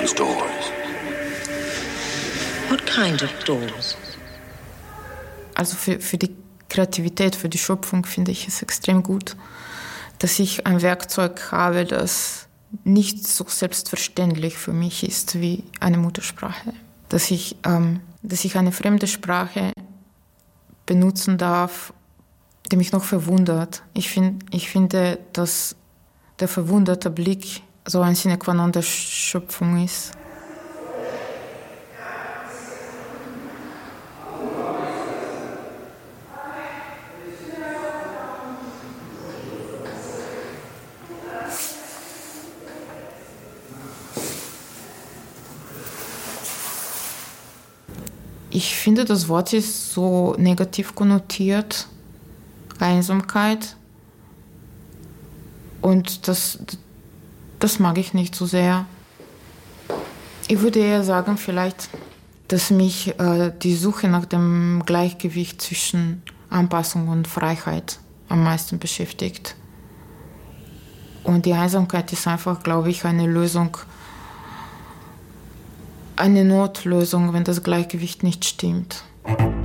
opens doors. What kind of doors? Also für die Kreativität, für die Schöpfung finde ich es extrem gut, dass ich ein Werkzeug habe, das nicht so selbstverständlich für mich ist wie eine Muttersprache. Dass ich eine fremde Sprache benutzen darf, die mich noch verwundert. Ich finde, dass der verwunderte Blick so ein Sine qua non der Schöpfung ist. Ich finde, das Wort ist so negativ konnotiert, Einsamkeit. Und das mag ich nicht so sehr. Ich würde eher sagen, vielleicht, dass mich die Suche nach dem Gleichgewicht zwischen Anpassung und Freiheit am meisten beschäftigt. Und die Einsamkeit ist einfach, glaube ich, eine Lösung, eine Notlösung, wenn das Gleichgewicht nicht stimmt.